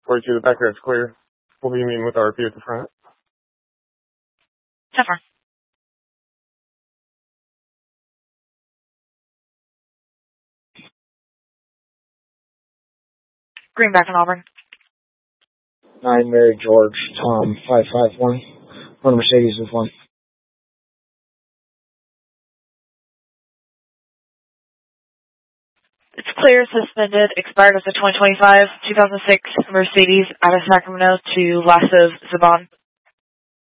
42, the back red's clear. We'll be meeting with RP at the front. Tougher. Greenback and Auburn. 9 Mary George, Tom 551. On Mercedes with 1. It's clear, suspended, expired as a 2025, 2006 Mercedes out of Sacramento to Lasso Zaban.